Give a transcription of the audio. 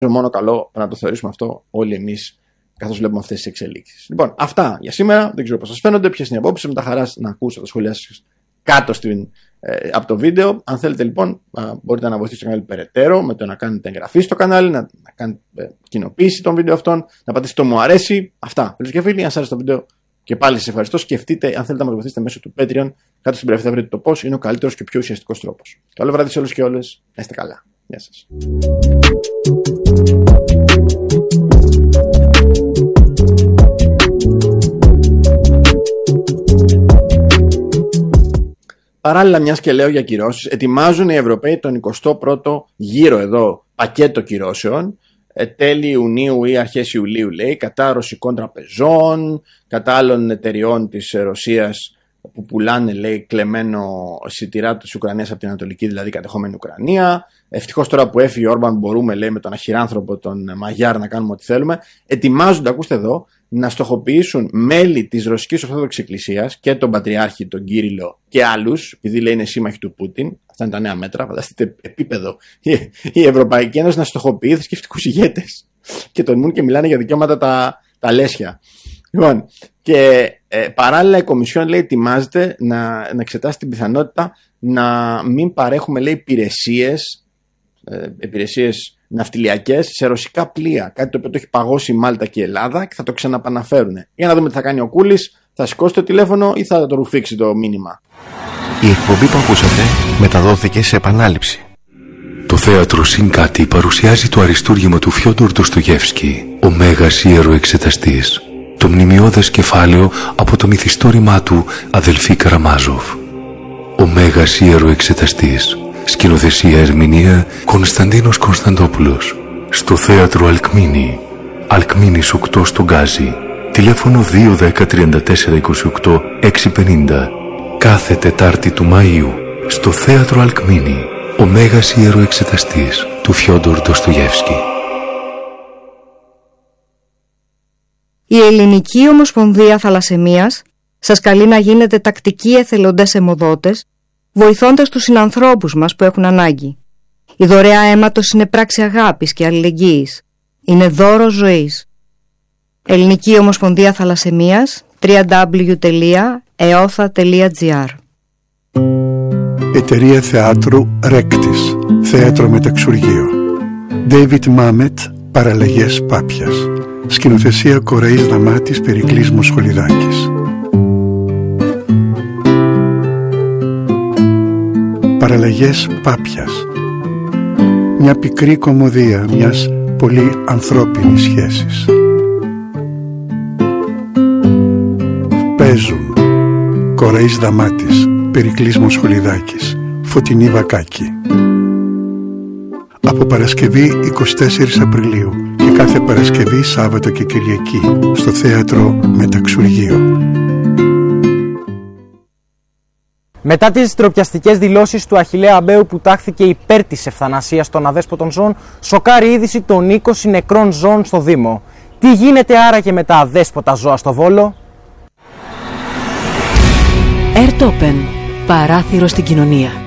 μόνο καλό να το θεωρήσουμε αυτό όλοι εμείς καθώς βλέπουμε αυτές τις εξελίξεις. Λοιπόν, αυτά για σήμερα. Δεν ξέρω πώς σας φαίνονται, ποιες είναι οι απόψεις. Με τα χαράς να ακούσω τα σχόλιά σας κάτω από το βίντεο. Αν θέλετε λοιπόν, μπορείτε να βοηθήσετε το κανάλι περαιτέρω με το να κάνετε εγγραφή στο κανάλι, να κάνετε κοινοποίηση των βίντεο αυτών, να πατήσετε το μου αρέσει. Αυτά. Φίλες και φίλοι, αν σας άρεσε το βίντεο και πάλι σας ευχαριστώ. Σκεφτείτε, αν θέλετε να μας βοηθήσετε μέσω του Patreon, κάτω στην περιγραφή θα βρείτε το πώς είναι ο καλύτερος και ο πιο ουσιαστικός τρόπος. Καλό βράδυ σε όλους και όλες. Να είστε καλά. Γεια σας. Παράλληλα, μιας και λέω για κυρώσεις, ετοιμάζουν οι Ευρωπαίοι τον 21ο γύρο εδώ πακέτο κυρώσεων, τέλη Ιουνίου ή αρχές Ιουλίου λέει, κατά ρωσικών τραπεζών, κατά άλλων εταιριών της Ρωσίας που πουλάνε λέει κλεμμένο σιτηρά της Ουκρανίας από την Ανατολική δηλαδή κατεχόμενη Ουκρανία. Ευτυχώς τώρα που έφυγε ο Όρμπαν μπορούμε λέει με τον αχυράνθρωπο τον Μαγιάρ να κάνουμε ό,τι θέλουμε. Ετοιμάζονται, ακούστε εδώ, να στοχοποιήσουν μέλη της Ρωσικής Ορθόδοξης Εκκλησίας και τον Πατριάρχη, τον Κύριλλο και άλλους, επειδή λέει είναι σύμμαχοι του Πούτιν. Αυτά είναι τα νέα μέτρα. Φανταστείτε επίπεδο η Ευρωπαϊκή Ένωση να στοχοποιεί θρησκευτικούς ηγέτες και τολμούν και μιλάνε για δικαιώματα τα λέσχια. Λοιπόν, και παράλληλα η Κομισιόν λέει ετοιμάζεται να εξετάσει την πιθανότητα να μην παρέχουμε λέει υπηρεσίες ναυτιλιακές σε ρωσικά πλοία. Κάτι το οποίο το έχει παγώσει η Μάλτα και η Ελλάδα και θα το ξαναπαναφέρουν. Για να δούμε τι θα κάνει ο Κούλης. Θα σηκώσει το τηλέφωνο ή θα το ρουφήξει το μήνυμα. Η εκπομπή που ακούσατε μεταδόθηκε σε επανάληψη. Το θέατρο Συνκάτι παρουσιάζει το αριστούργημα του Φιόντορ Ντοστογεύσκη, ο Μέγας Ιεροεξεταστής. Το μνημιώδες κεφάλαιο από το μυθιστόρημά του Αδελφοί Καραμάζοφ. Ο Μέγας Ιεροεξεταστής. Σκηνοθεσία ερμηνεία Κωνσταντίνος Κωνσταντόπουλος. Στο θέατρο Αλκμίνη. Αλκμίνης 8 στο Γκάζι. Τηλέφωνο 210-3428-650. Κάθε Τετάρτη του Μαΐου. Στο θέατρο Αλκμίνη. Ο Μέγας Ιεροεξεταστής του Φιόντορ Ντοστογεύσκη. Η Ελληνική Ομοσπονδία Θαλασσαιμίας σας καλεί να γίνετε τακτικοί εθελοντές αιμοδότες, βοηθώντας τους συνανθρώπους μας που έχουν ανάγκη. Η δωρεά αίματος είναι πράξη αγάπης και αλληλεγγύης. Είναι δώρο ζωής. Ελληνική Ομοσπονδία Θαλασσαιμίας, www.eotha.gr. Εταιρεία θεάτρου Ρέκτης. Θέατρο Μεταξουργείο. David Mamet, Παραλλαγές Πάπιας. Σκηνοθεσία Κοραής Δαμάτης, Περικλής Μοσχολιδάκης. Παραλλαγές Πάπιας. Μια πικρή κωμωδία μιας πολύ ανθρώπινης σχέσης. Παίζουν Κοραής Δαμάτης, Περικλής Μοσχολιδάκης, Φωτεινή Βακάκη. Από Παρασκευή 24 Απριλίου και κάθε Παρασκευή, Σάββατο και Κυριακή στο Θέατρο Μεταξουργείο. Μετά τις ντροπιαστικές δηλώσεις του Αχιλλέα Αμπαίου που τάχθηκε υπέρ της ευθανασίας των αδέσποτων ζώων, σοκάρει είδηση των 20 νεκρών ζώων στο Δήμο. Τι γίνεται άραγε με τα αδέσποτα ζώα στο Βόλο? Ερτόπεν. Παράθυρο στην κοινωνία.